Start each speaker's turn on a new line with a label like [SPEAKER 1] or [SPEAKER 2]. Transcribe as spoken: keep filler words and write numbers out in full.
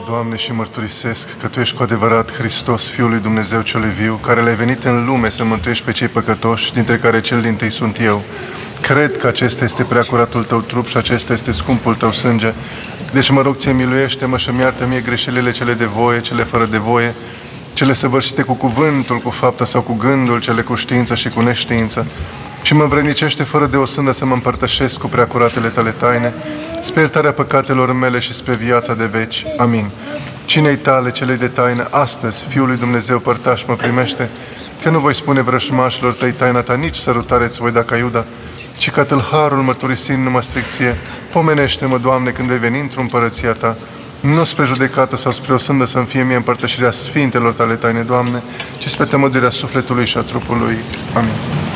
[SPEAKER 1] Doamne, și mărturisesc că Tu ești cu adevărat Hristos, Fiul lui Dumnezeu cel viu, care l-ai venit în lume să mântuiești pe cei păcătoși, dintre care cel dintâi sunt eu. Cred că acesta este preacuratul Tău trup și acesta este scumpul Tău sânge. Deci mă rog, Ție, miluiește-mă și-mi iartă mie greșelile cele de voie, cele fără de voie, cele săvârșite cu cuvântul, cu fapta sau cu gândul, cele cu știință și cu neștiință. Și mă învrednicește fără de o sândă să mă împărtășesc cu preacuratele Tale taine, spre iertarea păcatelor mele și spre viața de veci. Amin. Cinei Tale, celei de taină, astăzi, Fiul lui Dumnezeu părtaș mă primește, că nu voi spune vrășmașilor Tăi taina Ta, nici sărutare-ți voi da ca Iuda, ci ca tâlharul mărturisind numai stricție. Pomenește-mă, Doamne, când vei veni într-o împărăția Ta, nu spre judecată sau spre o sândă să-mi fie mie împărtășirea sfintelor Tale taine, Doamne, ci spre temădurea sufletului și a trupului. Amin.